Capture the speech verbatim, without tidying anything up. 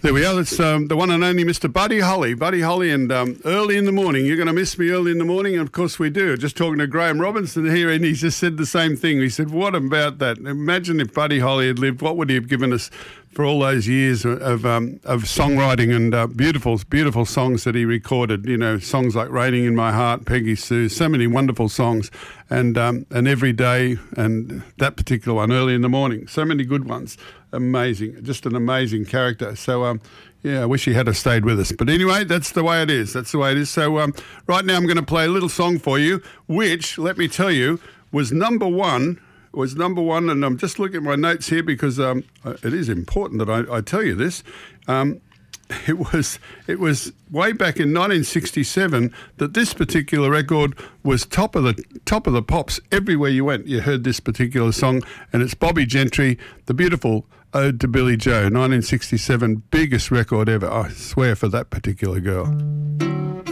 There we are. That's um, the one and only Mister Buddy Holly. Buddy Holly, and um, early in the morning. You're going to miss me early in the morning, and of course we do. Just talking to Graham Robinson here, and he just said the same thing. He said, what about that? Imagine if Buddy Holly had lived, what would he have given us for all those years of um, of songwriting and uh, beautiful, beautiful songs that he recorded. You know, songs like Raining in My Heart, Peggy Sue, so many wonderful songs, and um, and Every Day, and that particular one, Early in the Morning. So many good ones. Amazing, just an amazing character. So, um, yeah, I wish he had have stayed with us. But anyway, that's the way it is. That's the way it is. So um, right now I'm going to play a little song for you, which, let me tell you, was number one, was number one, and I'm just looking at my notes here because um, it is important that I, I tell you this. Um, it was it was way back in nineteen sixty-seven that this particular record was top of the top of the pops. Everywhere you went, you heard this particular song, and it's Bobbie Gentry, the beautiful Ode to Billie Joe, nineteen sixty-seven, biggest record ever. I swear for that particular girl.